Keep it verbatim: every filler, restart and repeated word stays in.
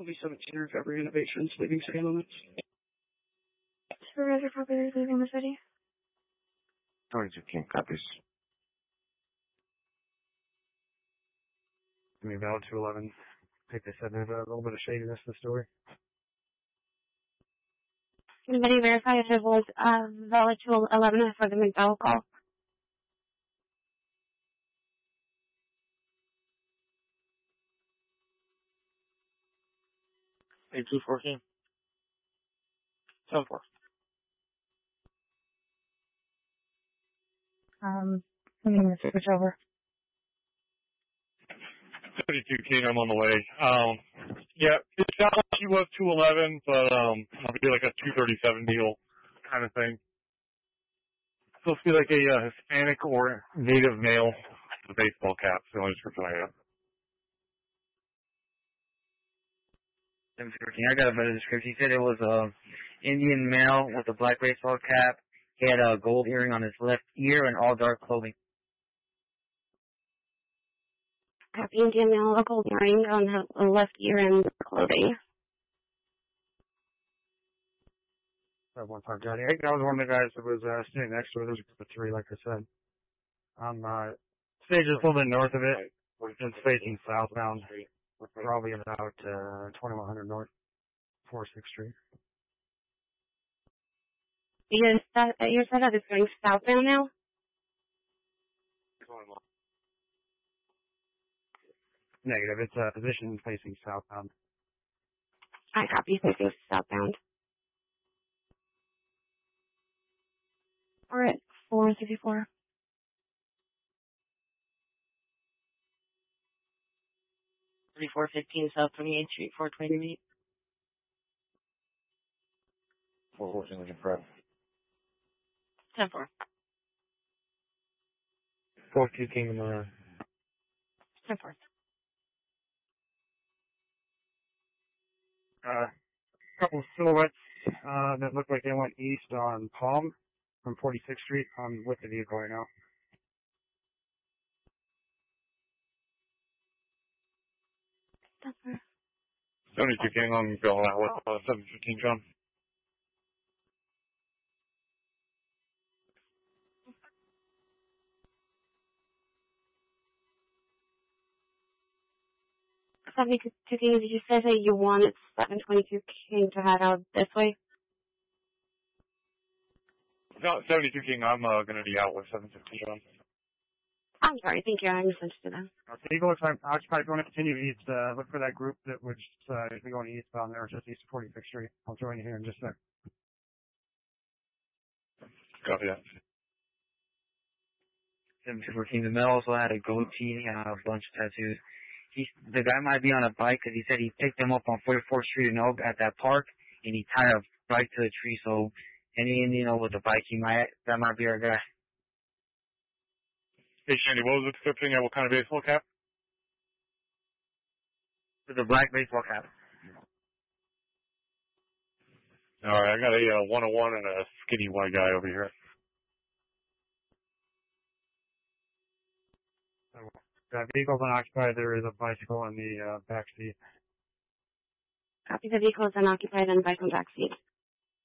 Will be seventeen Recovery Innovations, leaving city limits. Supervisor property leaving the city. twenty-two King copies. I mean, valid two eleven. I think they said there's a little bit of shadiness to the story. Anybody verify if it was uh, valid two eleven for the McDowell call? eight two fourteen. seven four. Um, I'm going to switch over. thirty-two King, I'm on the way. Um, yeah, it sounds like he was two eleven, but um, I'll be like a two thirty-seven deal kind of thing. Supposed to be like a uh, Hispanic or native male with a baseball cap, so the only description I have. seven fourteen. I got a better description. He said it was a Indian male with a black baseball cap. He had a gold earring on his left ear and all dark clothing. Happy Indian male, a gold earring on the left ear and clothing. That one time, Johnny. I think that was one of the guys that was uh, sitting next to it. There's a group of three, like I said. Um, uh, stage is a little bit north of it. It's facing southbound. Probably about uh, twenty-one hundred north, forty-sixth Street. Your set, your setup is going southbound now? Negative. It's a uh, position facing southbound. I copy facing southbound. We're at four sixty-four. thirty-four fifteen South twenty-eighth Street, four twenty-eight. four fourteen looking prep. ten four. forty-two Kingdom Road. ten four. Uh, a couple of silhouettes uh, that look like they went east on Palm from forty-sixth Street. I'm with the vehicle right now. seventy-two King, I'm going out with uh, seven fifteen John. seventy-two King, did you say that you wanted seven twenty-two King to head out this way? No, seventy-two King, I'm uh, going to be out with seven fifteen John. I'm sorry, thank you, I misunderstood that. Okay, Eagle looks like occupied. If you want to continue east, uh, look for that group that would uh, be going eastbound there, just east of forty-sixth Street. I'll join you here in just a sec. Copy that. seven two fourteen. The male also had a goatee and a bunch of tattoos. He, the guy might be on a bike because he said he picked him up on forty-fourth Street in Oak at that park, and he tied a bike to a tree. So any Indian with a bike, he might that might be our guy. Hey, Shandy, what was the description? Yeah, what kind of baseball cap? With a black baseball cap. All right, I got a uh, one oh one and a skinny white guy over here. That vehicle's unoccupied. There is a bicycle in the uh, back seat. Copy, the vehicle is unoccupied and bike on back seat.